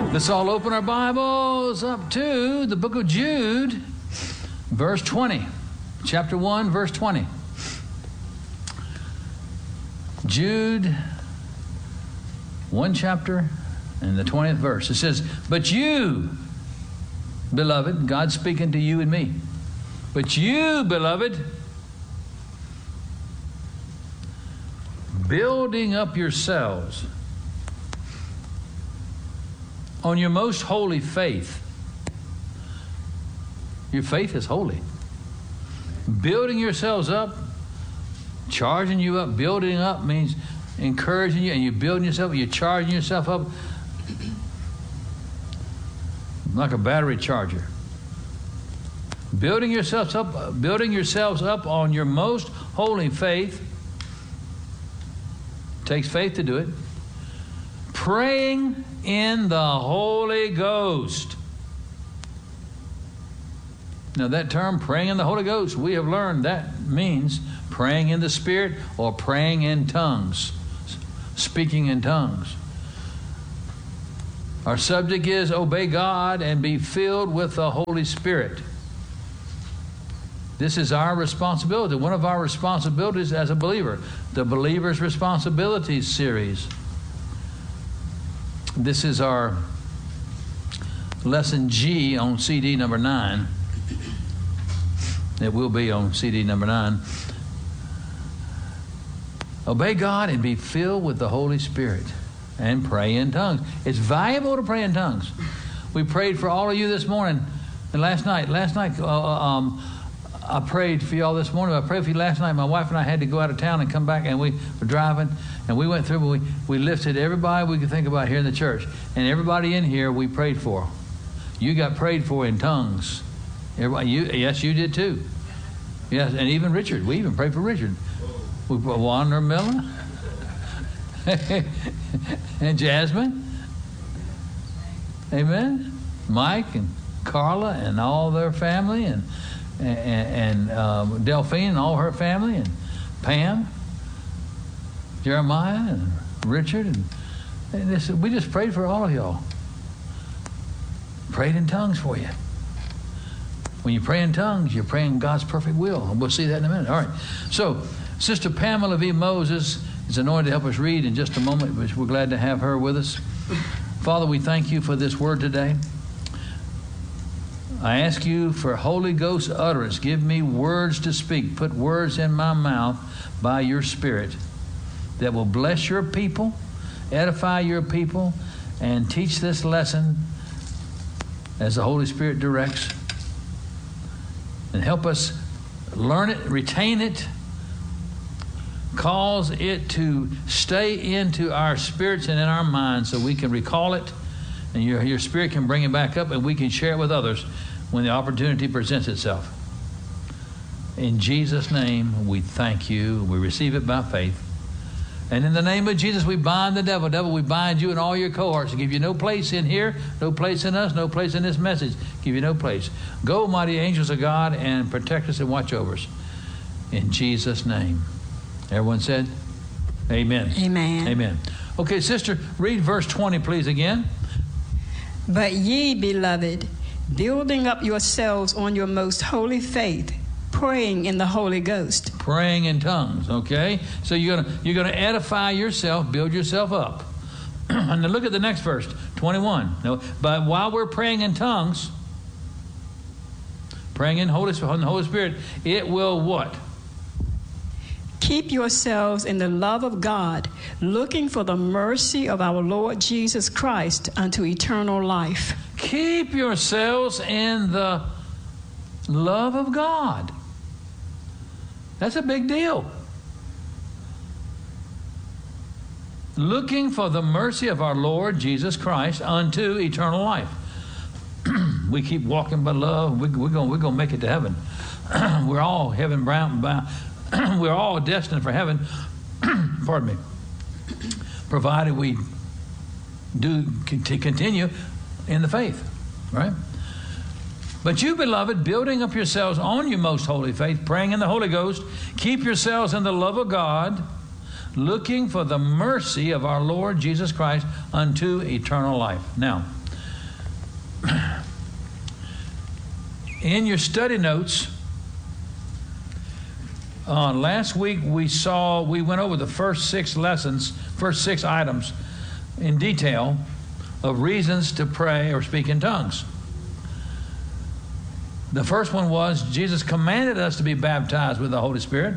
Let's all open our Bibles up to the book of Jude, verse 20. Chapter 1, verse 20. Jude, one chapter, and the 20th verse. It says, "But you, beloved," God speaking to you and me, "but you, beloved, building up yourselves on your most holy faith." Your faith is holy. Building yourselves up, charging you up. Building up means encouraging you, and you're building yourself, you're charging yourself up like a battery charger. Building yourselves up on your most holy faith. Takes faith to do it. Praying in the Holy Ghost. Now that term, praying in the Holy Ghost, we have learned that means praying in the Spirit or praying in tongues, speaking in tongues. Our subject is obey God and be filled with the Holy Spirit. This is our responsibility, one of our responsibilities as a believer, the Believer's Responsibilities series. This is our lesson G on CD number 9. It will be on CD number 9. Obey God and be filled with the Holy Spirit and pray in tongues. It's valuable to pray in tongues. We prayed for all of you this morning and last night. I prayed for y'all this morning. I prayed for you last night. My wife and I had to go out of town and come back, and we were driving, and we went through, we lifted everybody we could think about here in the church. And everybody in here we prayed for. You got prayed for in tongues. Yes, you did too. Yes, and even Richard. We even prayed for Richard. We put Wander Miller and Jasmine. Amen. Mike and Carla and all their family, and Delphine and all her family, and Pam, Jeremiah, and Richard, and we just prayed for all of y'all. Prayed in tongues for you. When you pray in tongues, you're praying God's perfect will. And we'll see that in a minute. All right. So, Sister Pamela V. Moses is anointed to help us read in just a moment, but we're glad to have her with us. Father, we thank you for this word today. I ask you for Holy Ghost utterance. Give me words to speak. Put words in my mouth by your Spirit that will bless your people, edify your people, and teach this lesson as the Holy Spirit directs. And help us learn it, retain it, cause it to stay into our spirits and in our minds so we can recall it, and your Spirit can bring it back up, and we can share it with others when the opportunity presents itself. In Jesus' name, we thank you. We receive it by faith. And in the name of Jesus, we bind the devil. Devil, we bind you and all your cohorts to give you no place in here, no place in us, no place in this message. Give you no place. Go, mighty angels of God, and protect us and watch over us. In Jesus' name. Everyone said, amen. Amen. Amen. Okay, sister, read verse 20, please, again. "But ye, beloved, building up yourselves on your most holy faith, praying in the Holy Ghost." Praying in tongues, okay? So you're gonna edify yourself, build yourself up. And then look at the next verse, 21. No, but while we're praying in tongues, praying in the Holy Spirit, it will what? "Keep yourselves in the love of God, looking for the mercy of our Lord Jesus Christ unto eternal life." Keep yourselves in the love of God. That's a big deal. Looking for the mercy of our Lord Jesus Christ unto eternal life. We keep walking by love. We're gonna make it to heaven. We're all heaven bound. We're all destined for heaven. Pardon me. Provided we do continue in the faith, right? "But you, beloved, building up yourselves on your most holy faith, praying in the Holy Ghost, keep yourselves in the love of God, looking for the mercy of our Lord Jesus Christ unto eternal life." Now, In your study notes, last week we went over the first 6 items in detail of reasons to pray or speak in tongues. The first one was Jesus commanded us to be baptized with the Holy Spirit.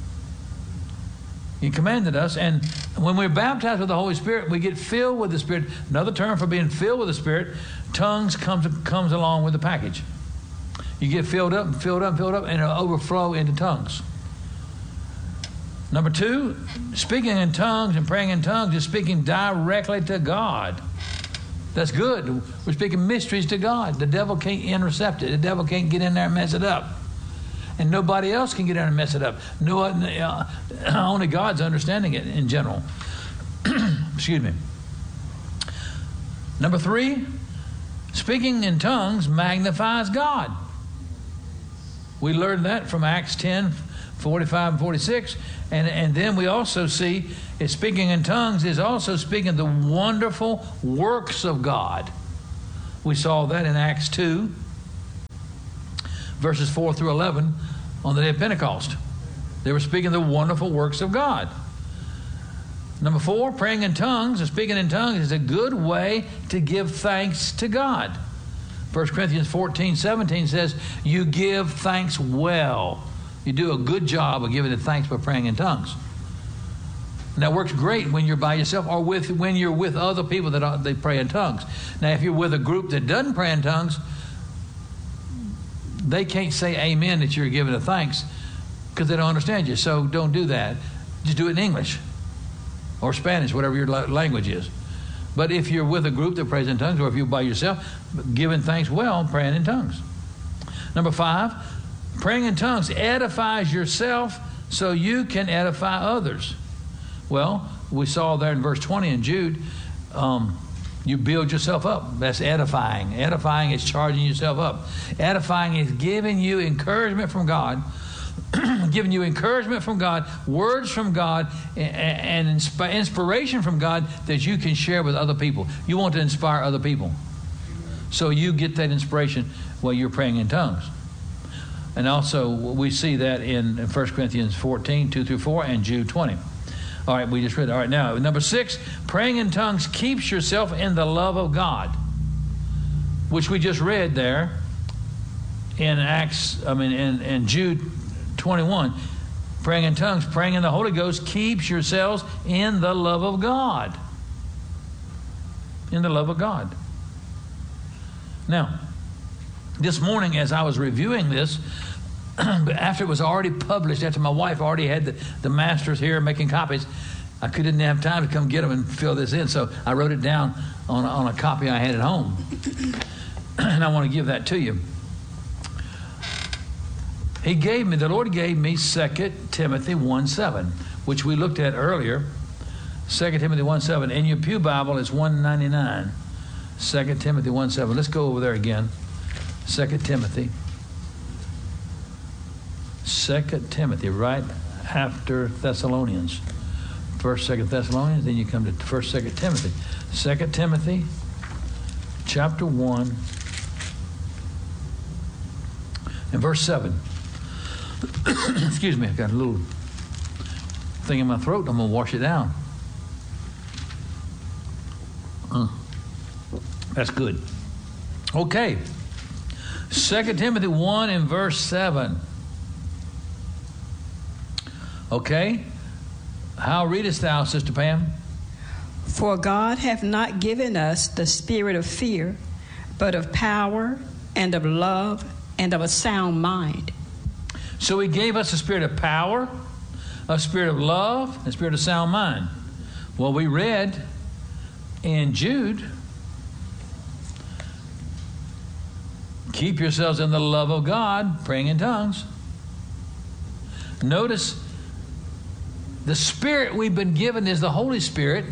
He commanded us, and when we're baptized with the Holy Spirit, we get filled with the Spirit. Another term for being filled with the Spirit, tongues comes along with the package. You get filled up, and it'll overflow into tongues. Number 2, speaking in tongues and praying in tongues is speaking directly to God. That's good. We're speaking mysteries to God. The devil can't intercept it. The devil can't get in there and mess it up. And nobody else can get in there and mess it up. Only God's understanding it in general. Excuse me. Number 3, speaking in tongues magnifies God. We learned that from Acts 10, 45 and 46. And then we also see that speaking in tongues is also speaking the wonderful works of God. We saw that in Acts 2, verses 4 through 11 on the day of Pentecost. They were speaking the wonderful works of God. Number 4, praying in tongues and speaking in tongues is a good way to give thanks to God. 1 Corinthians 14:17 says, you give thanks well. You do a good job of giving the thanks by praying in tongues. And that works great when you're by yourself or when you're with other people that they pray in tongues. Now, if you're with a group that doesn't pray in tongues, they can't say amen that you're giving the thanks because they don't understand you. So don't do that. Just do it in English or Spanish, whatever your language is. But if you're with a group that prays in tongues, or if you're by yourself, giving thanks well, praying in tongues. Number 5, praying in tongues edifies yourself so you can edify others. Well, we saw there in verse 20 in Jude, you build yourself up. That's edifying. Edifying is charging yourself up. Edifying is giving you encouragement from God, giving you encouragement from God, words from God, and inspiration from God that you can share with other people. You want to inspire other people. So you get that inspiration while you're praying in tongues. And also, we see that in 1 Corinthians 14, 2 through 4, and Jude 20. All right, we just read it. All right, now, number 6, praying in tongues keeps yourself in the love of God, which we just read there in Jude 21. Praying in tongues, praying in the Holy Ghost keeps yourselves in the love of God. In the love of God. Now, this morning, as I was reviewing this, after it was already published, after my wife already had the masters here making copies, I didn't have time to come get them and fill this in, so I wrote it down on a copy I had at home. And I want to give that to you. The Lord gave me 2 Timothy 1:7, which we looked at earlier. 2 Timothy 1:7. In your pew Bible, it's 199. 2 Timothy 1:7. Let's go over there again. 2 Timothy. 2 Timothy, right after Thessalonians. 1st, 2nd Thessalonians, then you come to 1st, 2nd Timothy. 2 Timothy, chapter 1, and verse 7. Excuse me, I've got a little thing in my throat. I'm going to wash it down. That's good. Okay. 2 Timothy 1 and verse 7. Okay. How readest thou, Sister Pam? For God hath not given us the spirit of fear, but of power and of love and of a sound mind. So he gave us a spirit of power, a spirit of love, and a spirit of sound mind. Well, we read in Jude, keep yourselves in the love of God, praying in tongues. Notice the spirit we've been given is the Holy Spirit.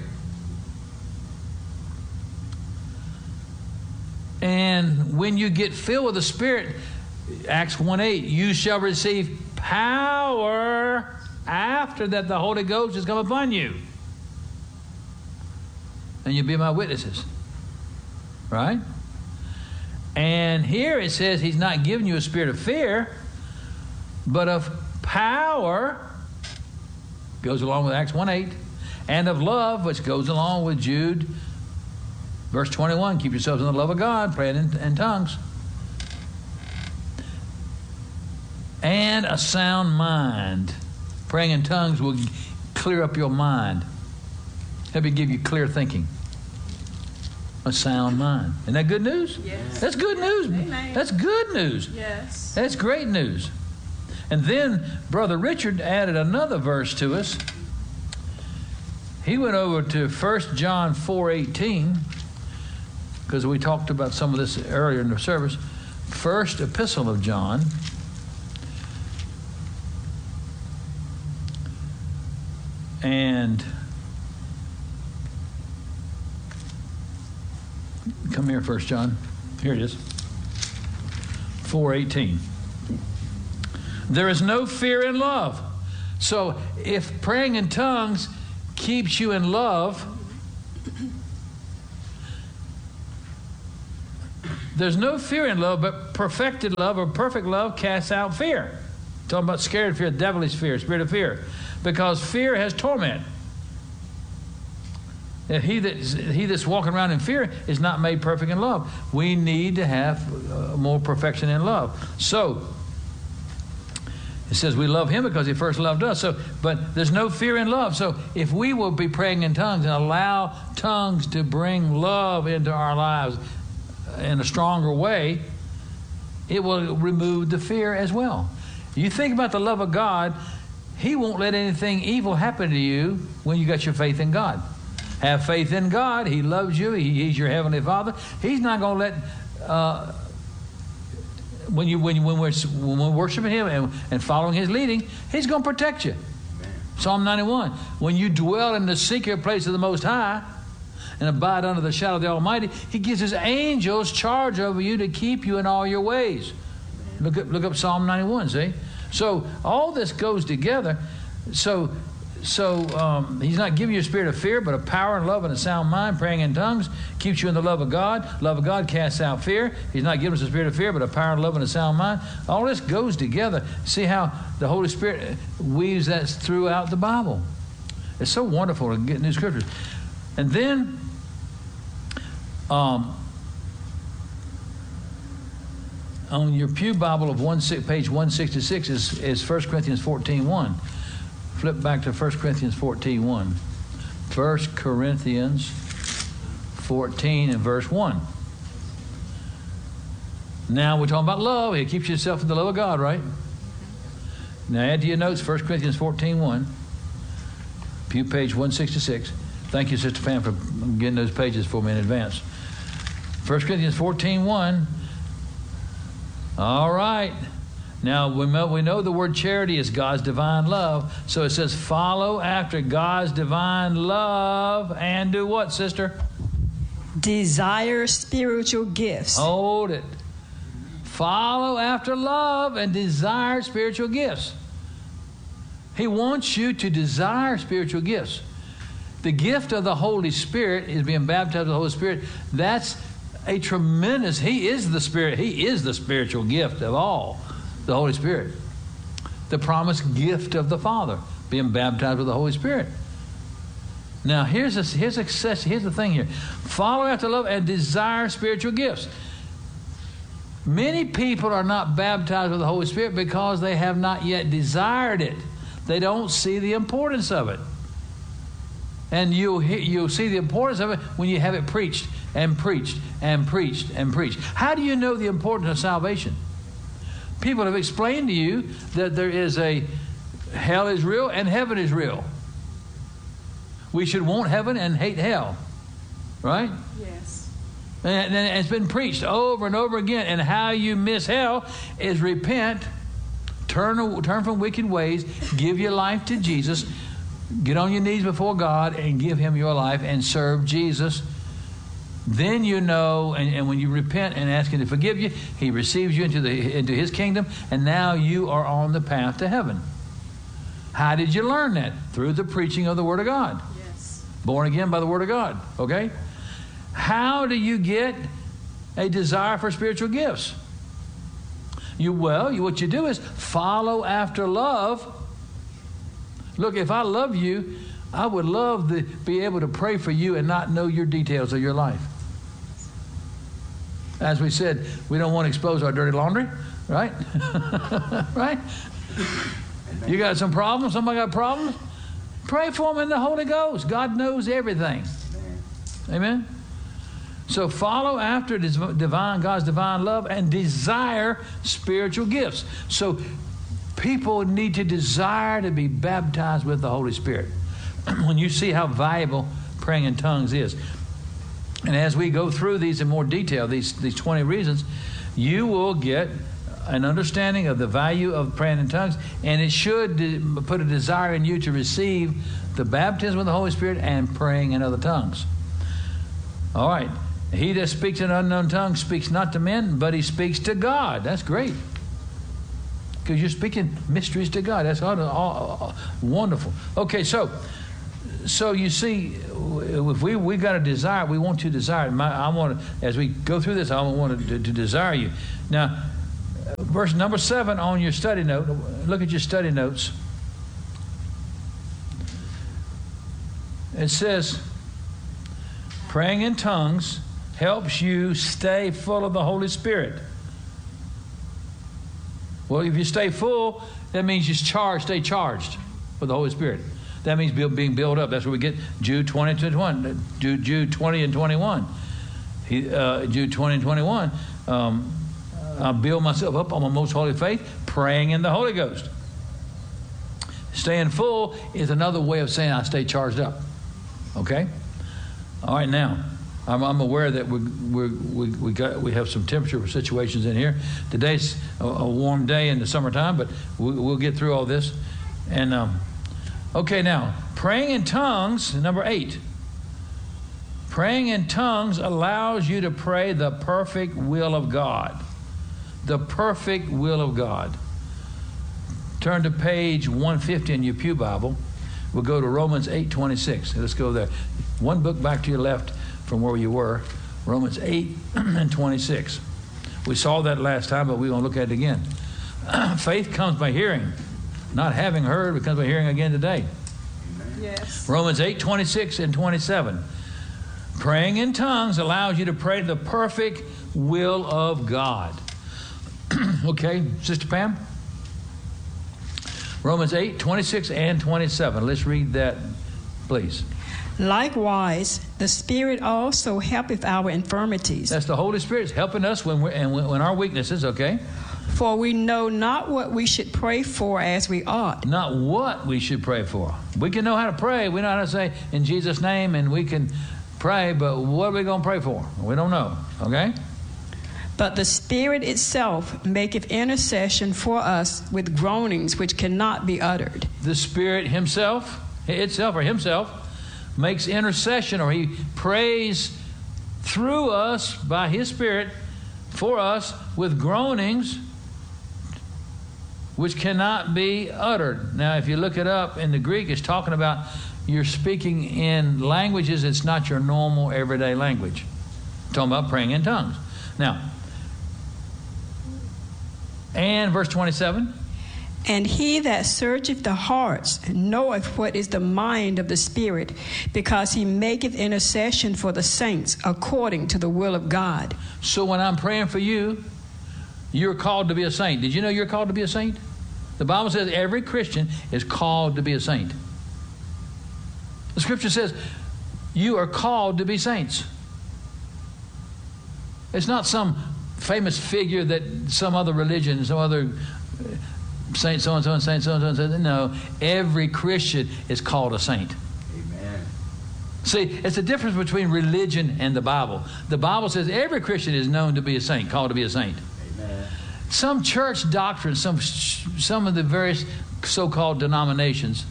And when you get filled with the Spirit, Acts 1:8, you shall receive power after that the Holy Ghost has come upon you. And you'll be my witnesses. Right? And here it says he's not giving you a spirit of fear, but of power, goes along with Acts 1:8, and of love, which goes along with Jude, verse 21, keep yourselves in the love of God, praying in tongues. And a sound mind. Praying in tongues will clear up your mind. Help you, give you clear thinking. A sound mind. Isn't that good news? Yes. That's good news. Amen. That's good news. Yes. That's great news. And then Brother Richard added another verse to us. He went over to 1 John 4:18, because we talked about some of this earlier in the service. First epistle of John. And come here, 1 John. Here it is. 4:18. There is no fear in love. So if praying in tongues keeps you in love, there's no fear in love, but perfected love or perfect love casts out fear. Talking about scared fear, devilish fear, spirit of fear. Because fear has torment. And he that's walking around in fear is not made perfect in love. We need to have more perfection in love. So it says we love him because he first loved us. So, but there's no fear in love. So if we will be praying in tongues and allow tongues to bring love into our lives in a stronger way, it will remove the fear as well. You think about the love of God. He won't let anything evil happen to you when you got your faith in God. Have faith in God. He loves you. He's your heavenly Father. He's not going to let when we're worshiping Him and following His leading, He's going to protect you. Amen. Psalm 91. When you dwell in the secret place of the Most High and abide under the shadow of the Almighty, He gives His angels charge over you to keep you in all your ways. Look up Psalm 91. See. So all this goes together. So he's not giving you a spirit of fear, but a power and love and a sound mind. Praying in tongues keeps you in the love of God. Love of God casts out fear. He's not giving us a spirit of fear, but a power and love and a sound mind. All this goes together. See how the Holy Spirit weaves that throughout the Bible. It's so wonderful to get new scriptures. And then on your Pew Bible of page 166 is 1 Corinthians 14:1. Flip back to 1 Corinthians 14:1. 1 Corinthians 14 and verse 1. Now we're talking about love. It keeps yourself in the love of God, right? Now add to your notes 1 Corinthians 14:1. Pew page 166. Thank you, Sister Pam, for getting those pages for me in advance. 1 Corinthians 14:1. All right. Now, we know the word charity is God's divine love. So it says, follow after God's divine love and do what, sister? Desire spiritual gifts. Hold it. Follow after love and desire spiritual gifts. He wants you to desire spiritual gifts. The gift of the Holy Spirit is being baptized with the Holy Spirit. That's a tremendous, He is the Spirit. He is the spiritual gift of all, the Holy Spirit. The promised gift of the Father, being baptized with the Holy Spirit. Now, here's the thing here. Follow after love and desire spiritual gifts. Many people are not baptized with the Holy Spirit because they have not yet desired it. They don't see the importance of it. And you'll see the importance of it when you have it preached and preached and preached and preached. How do you know the importance of salvation? People have explained to you that there is hell is real and heaven is real. We should want heaven and hate hell. Right? Yes. And it's been preached over and over again. And how you miss hell is repent, turn from wicked ways, give your life to Jesus, get on your knees before God and give Him your life and serve Jesus. Then you know, and when you repent and ask Him to forgive you, He receives you into His kingdom, and now you are on the path to heaven. How did you learn that? Through the preaching of the Word of God. Yes. Born again by the Word of God. Okay? How do you get a desire for spiritual gifts. What you do is follow after love. Look, if I love you, I would love to be able to pray for you and not know your details of your life. As we said, we don't want to expose our dirty laundry, right? Right? You got some problems? Somebody got problems? Pray for them in the Holy Ghost. God knows everything. Amen? So follow after God's divine love and desire spiritual gifts. So people need to desire to be baptized with the Holy Spirit. When you see how valuable praying in tongues is. And as we go through these in more detail, these 20 reasons, you will get an understanding of the value of praying in tongues, and it should put a desire in you to receive the baptism of the Holy Spirit and praying in other tongues. All right. He that speaks in unknown tongues speaks not to men, but he speaks to God. That's great. Because you're speaking mysteries to God. That's all wonderful. Okay, so you see, if we got a desire, we want to desire it. I want to, as we go through this, I want to desire you. Now, verse number 7 on your study note. Look at your study notes. It says, praying in tongues helps you stay full of the Holy Spirit. Well, if you stay full, that means you stay charged with the Holy Spirit. That means being built up. That's where we get Jude 20 and 21. Jude 20 and 21. Jude 20 and 21. I build myself up on my most holy faith, praying in the Holy Ghost. Staying full is another way of saying I stay charged up. Okay? All right, now, I'm aware that we have some temperature situations in here. Today's a warm day in the summertime, but we'll get through all this. And okay, now, praying in tongues, number 8. Praying in tongues allows you to pray the perfect will of God. The perfect will of God. Turn to page 150 in your Pew Bible. We'll go to Romans 8:26. Let's go there. One book back to your left from where you were. Romans 8 and 26. We saw that last time, but we're going to look at it again. Faith comes by hearing. Not having heard, but comes by hearing again today. Yes. Romans 8:26 and 27. Praying in tongues allows you to pray the perfect will of God. Okay, Sister Pam? Romans 8:26 and 27. Let's read that, please. Likewise, the Spirit also helpeth our infirmities. That's the Holy Spirit helping us when our weaknesses, okay? For we know not what we should pray for as we ought. Not what we should pray for. We can know how to pray. We know how to say, in Jesus' name, and we can pray, but what are we going to pray for? We don't know, okay? But the Spirit itself maketh intercession for us with groanings which cannot be uttered. The Spirit himself makes intercession, or he prays through us by his Spirit for us with groanings which cannot be uttered. Now, if you look it up in the Greek, it's talking about you're speaking in languages it's not your normal everyday language. It's talking about praying in tongues. Now, and verse 27. And he that searcheth the hearts knoweth what is the mind of the Spirit, because he maketh intercession for the saints according to the will of God. So when I'm praying for you, you're called to be a saint. Did you know you're called to be a saint? The Bible says every Christian is called to be a saint. The Scripture says you are called to be saints. It's not some famous figure that some other religion, some other saint so-and-so and saint so-and-so says. No, every Christian is called a saint. Amen. See, it's the difference between religion and the Bible. The Bible says every Christian is known to be a saint, called to be a saint. Amen. Some church doctrines, some of the various so-called denominations,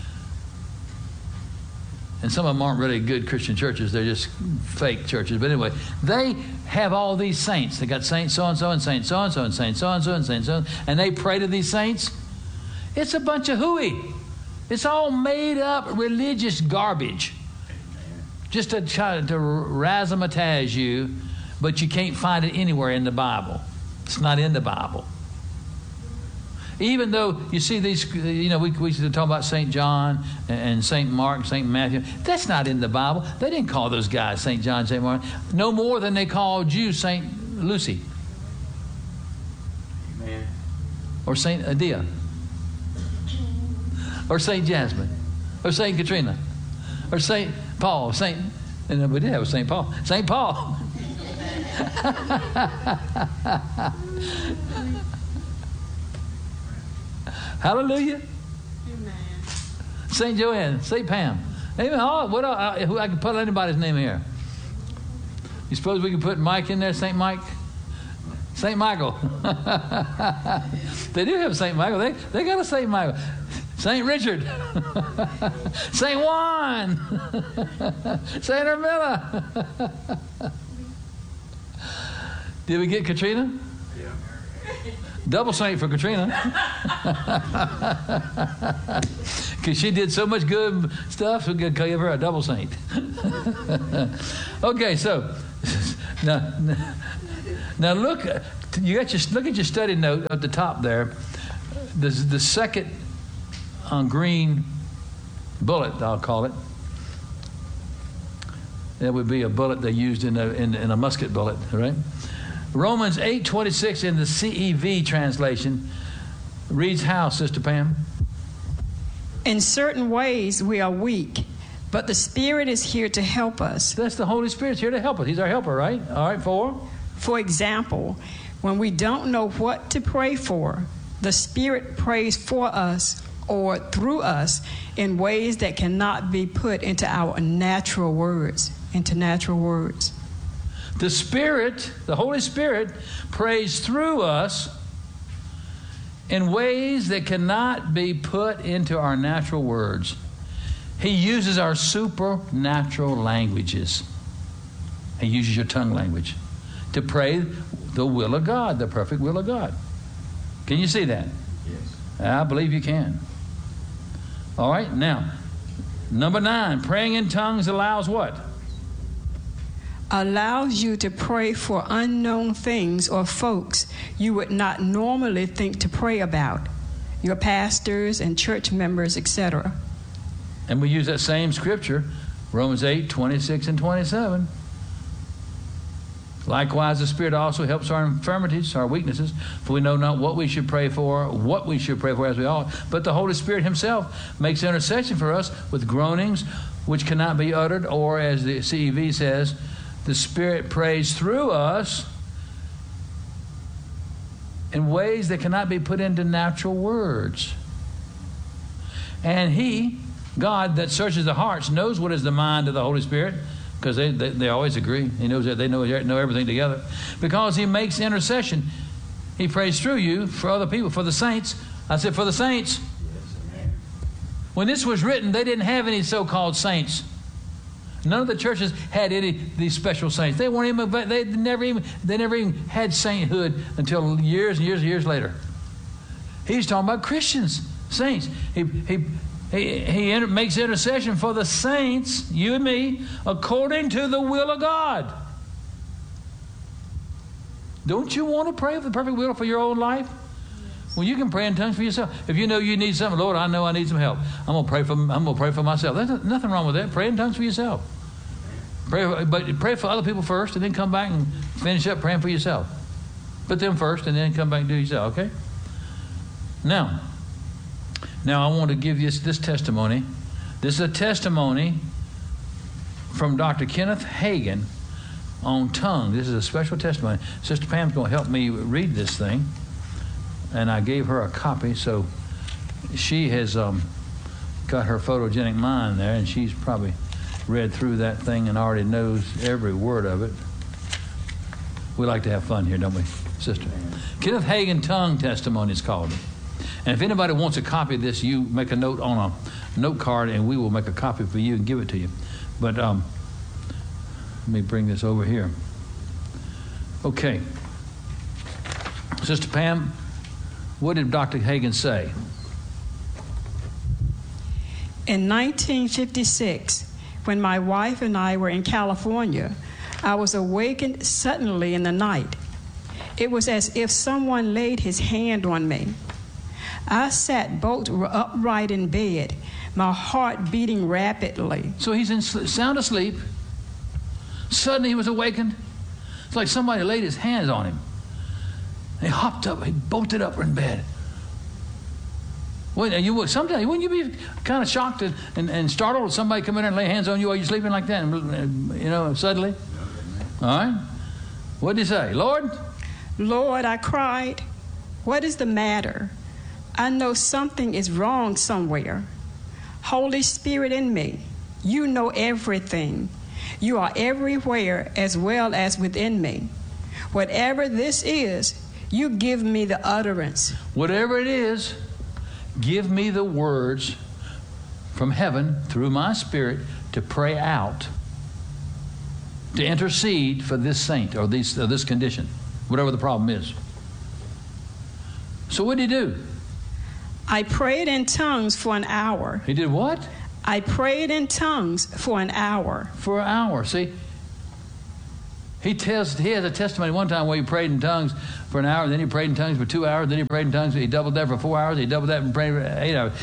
and some of them aren't really good Christian churches. They're just fake churches. But anyway, they have all these saints. They got saint so-and-so and saint so-and-so and saint so-and-so and saint so-and-so. And they pray to these saints. It's a bunch of hooey. It's all made up religious garbage. Just to try to razzmatazz you but you can't find it anywhere in the Bible. It's not in the Bible. Even though you see these, we used to talk about St. John and St. Mark, St. Matthew. That's not in the Bible. They didn't call those guys St. John, St. Mark. No more than they called you St. Lucy. Amen. Or St. Adia. Or St. Jasmine. Or St. Katrina. Or St. Paul. And we did have St. Paul. St. Paul. Hallelujah. Amen. St. Joanne, St. Pam. Amen. Oh, I can put anybody's name here. You suppose we can put Mike in there, St. Mike? St. Michael. They do have St. Michael. They got a St. Michael. St. Richard. St. Juan. St. Ermilla. Did we get Katrina? Yeah. Double saint for Katrina. Because she did so much good stuff, we could give her a double saint. Okay, so now look at your study note at the top there. The second green bullet, I'll call it. That would be a bullet they used in a musket bullet, right? Romans 8:26 in the CEV translation reads how, Sister Pam? In certain ways we are weak, but the Spirit is here to help us. That's the Holy Spirit's here to help us. He's our helper, right? All right, For example, when we don't know what to pray for, the Spirit prays for us or through us in ways that cannot be put into our natural words. The Spirit, the Holy Spirit, prays through us in ways that cannot be put into our natural words. He uses our supernatural languages. He uses your tongue language to pray the will of God, the perfect will of God. Can you see that? Yes. I believe you can. All right, now, number 9, praying in tongues allows what? Allows you to pray for unknown things or folks you would not normally think to pray about, your pastors and church members, etc. And we use that same scripture, Romans 8:26 and 27. Likewise, the Spirit also helps our infirmities, our weaknesses, for we know not what we should pray for as we ought. But the Holy Spirit himself makes intercession for us with groanings which cannot be uttered, or as the CEV says, the Spirit prays through us in ways that cannot be put into natural words. And he, God that searches the hearts, knows what is the mind of the Holy Spirit, because they always agree. He knows that they know everything together. Because he makes intercession. He prays through you for other people, for the saints. I said for the saints. When this was written, they didn't have any so-called saints. None of the churches had any of these special saints. They weren't even. They never even had sainthood until years and years and years later. He's talking about Christians, saints. He makes intercession for the saints, you and me, according to the will of God. Don't you want to pray for the perfect will for your own life? Well, you can pray in tongues for yourself. If you know you need something, Lord, I know I need some help. I'm gonna pray for myself. There's nothing wrong with that. Pray in tongues for yourself. But pray for other people first, and then come back and finish up praying for yourself. Put them first, and then come back and do yourself. Okay? Now I want to give you this testimony. This is a testimony from Dr. Kenneth Hagin on tongue. This is a special testimony. Sister Pam's going to help me read this thing. And I gave her a copy, so she has got her photogenic mind there, and she's probably read through that thing and already knows every word of it. We like to have fun here, don't we, sister? Kenneth Hagin Tongue Testimony is called it. And if anybody wants a copy of this, you make a note on a note card, and we will make a copy for you and give it to you. But let me bring this over here. Okay. Sister Pam, what did Dr. Hagin say? In 1956, when my wife and I were in California, I was awakened suddenly in the night. It was as if someone laid his hand on me. I sat bolt upright in bed, my heart beating rapidly. So he's sound asleep. Suddenly he was awakened. It's like somebody laid his hands on him. He hopped up. He bolted up in bed. Sometimes wouldn't you be kind of shocked and startled if somebody come in there and lay hands on you while you're sleeping like that? Suddenly. All right. What did he say? Lord? Lord, I cried. What is the matter? I know something is wrong somewhere. Holy Spirit in me, you know everything. You are everywhere as well as within me. Whatever this is, you give me the utterance. Whatever it is, give me the words from heaven through my spirit to pray out, to intercede for this saint or this condition, whatever the problem is. So what did he do? I prayed in tongues for an hour. He did what? I prayed in tongues for an hour. For an hour. See, he has a testimony one time where he prayed in tongues for an hour, then he prayed in tongues for 2 hours, then he prayed in tongues, he doubled that for 4 hours, he doubled that and prayed for 8 hours.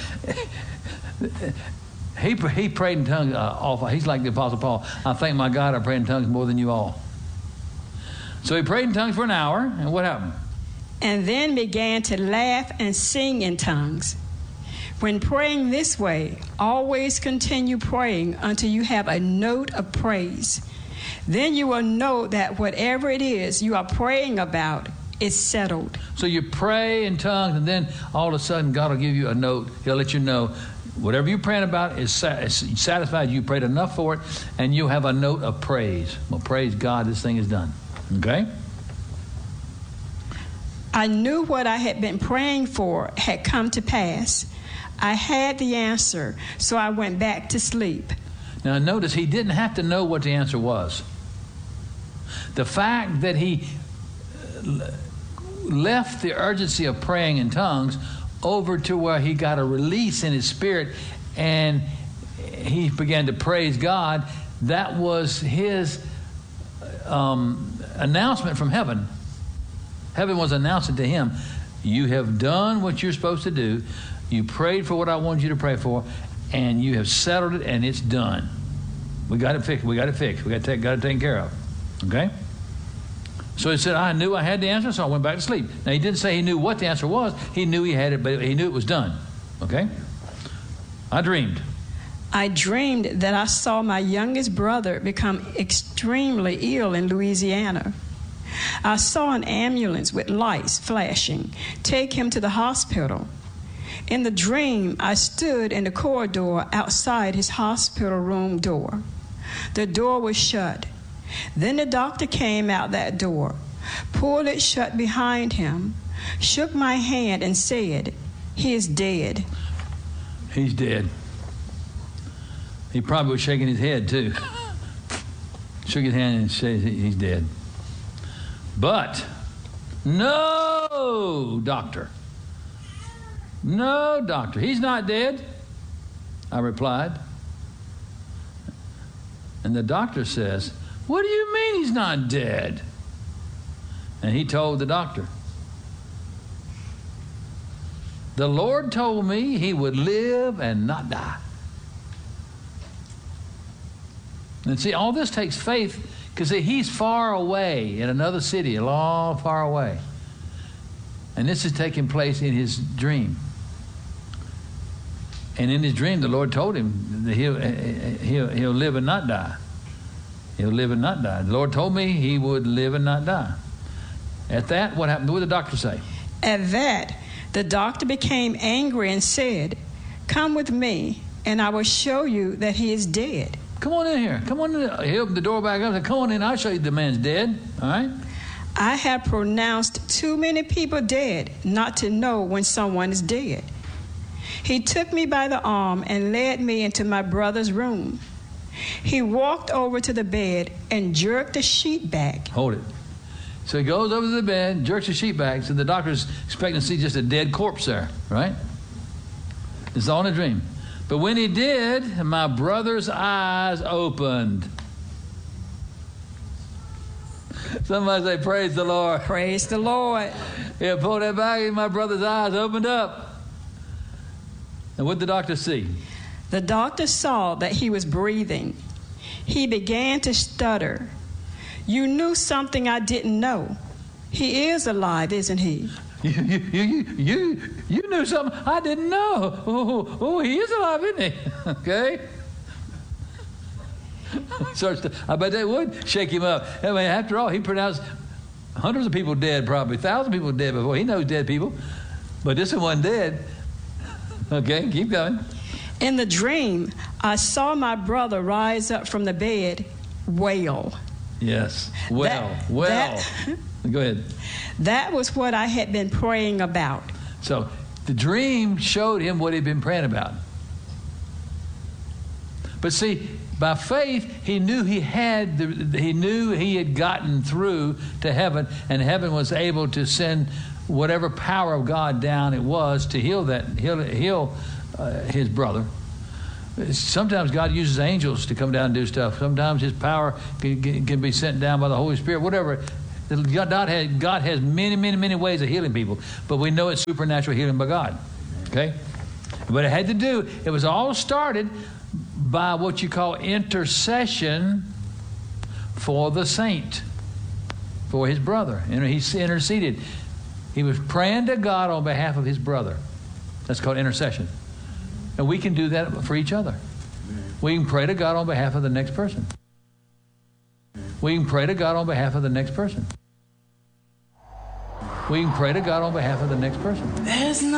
He prayed in tongues awful. He's like the Apostle Paul. I thank my God I pray in tongues more than you all. So he prayed in tongues for an hour, and what happened? And then began to laugh and sing in tongues. When praying this way, always continue praying until you have a note of praise. Then you will know that whatever it is you are praying about is settled. So you pray in tongues, and then all of a sudden God will give you a note. He'll let you know whatever you're praying about is satisfied. You prayed enough for it, and you have a note of praise. Well, praise God, this thing is done. Okay? I knew what I had been praying for had come to pass. I had the answer, so I went back to sleep. Now notice he didn't have to know what the answer was. The fact that he left the urgency of praying in tongues over to where he got a release in his spirit and he began to praise God, that was his announcement from heaven. Heaven was announcing to him, you have done what you're supposed to do. You prayed for what I wanted you to pray for, and you have settled it, and it's done. We got it fixed. We got it fixed. We got it taken care of. Okay? So he said, I knew I had the answer, so I went back to sleep. Now, he didn't say he knew what the answer was. He knew he had it, but he knew it was done. Okay? I dreamed. I dreamed that I saw my youngest brother become extremely ill in Louisiana. I saw an ambulance with lights flashing take him to the hospital. In the dream, I stood in the corridor outside his hospital room door. The door was shut. Then the doctor came out that door, pulled it shut behind him, shook my hand and said, he is dead. He's dead. He probably was shaking his head too. Shook his hand and said he's dead. But, no, doctor. No, doctor. He's not dead, I replied. And the doctor says, what do you mean he's not dead? And he told the doctor, the Lord told me he would live and not die. And see, all this takes faith because he's far away in another city, a long far away. And this is taking place in his dream. And in his dream, the Lord told him that he'll live and not die. He'll live and not die. The Lord told me he would live and not die. At that, what happened? What did the doctor say? At that, the doctor became angry and said, come with me, and I will show you that he is dead. Come on in here. Come on in. He opened the door back up and said, come on in. I'll show you the man's dead. All right? I have pronounced too many people dead not to know when someone is dead. He took me by the arm and led me into my brother's room. He walked over to the bed and jerked the sheet back. Hold it. So he goes over to the bed, jerks the sheet back, so the doctor's expecting to see just a dead corpse there, right? It's all in a dream. But when he did, my brother's eyes opened. Somebody say, praise the Lord. Praise the Lord. Yeah, pull that back in. My brother's eyes opened up. And what did the doctor see? The doctor saw that he was breathing. He began to stutter. You knew something I didn't know. He is alive, isn't he? You knew something I didn't know. Oh, he is alive, isn't he? Okay. I bet they would shake him up. I mean, after all, he pronounced hundreds of people dead, probably 1,000 people dead before. He knows dead people, but this one wasn't dead. Okay, keep going. In the dream, I saw my brother rise up from the bed, wail. Yes. Go ahead. That was what I had been praying about. So the dream showed him what he'd been praying about. But see, by faith, he knew he had gotten through to heaven, and heaven was able to send whatever power of God down it was to heal his brother. Sometimes God uses angels to come down and do stuff. Sometimes His power can be sent down by the Holy Spirit. Whatever. God has many, many, many ways of healing people, but we know it's supernatural healing by God. Okay, but it was all started by what you call intercession for the saint, for his brother. And he interceded. He was praying to God on behalf of his brother. That's called intercession. And we can do that for each other. We can pray to God on behalf of the next person. We can pray to God on behalf of the next person. We can pray to God on behalf of the next person. There's no